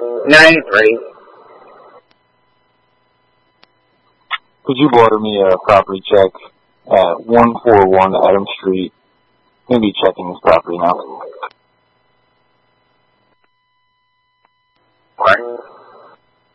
93. Could you order me a property check at 141 Adams Street? I'm going to be checking this property now.